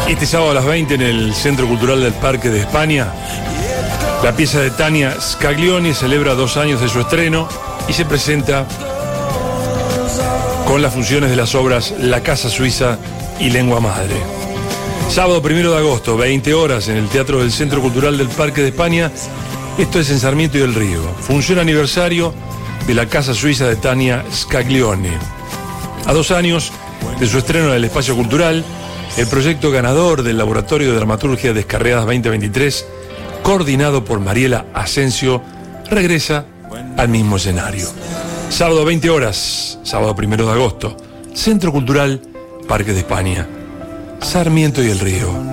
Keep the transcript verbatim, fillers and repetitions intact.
Este sábado a las veinte en el Centro Cultural del Parque de España, la pieza de Tania Scaglioni celebra dos años de su estreno y se presenta con las funciones de las obras La Casa Suiza y Lengua Madre. Sábado primero de agosto, veinte horas, en el Teatro del Centro Cultural del Parque de España. Esto es en Sarmiento y El Río. Función aniversario de La Casa Suiza de Tania Scaglioni. A dos años de su estreno en el Espacio Cultural, el proyecto ganador del Laboratorio de Dramaturgia Descarriadas veinte veintitrés, coordinado por Mariela Asensio, regresa al mismo escenario. Sábado veinte horas, sábado primero de agosto, Centro Cultural Parque de España, Sarmiento y El Río.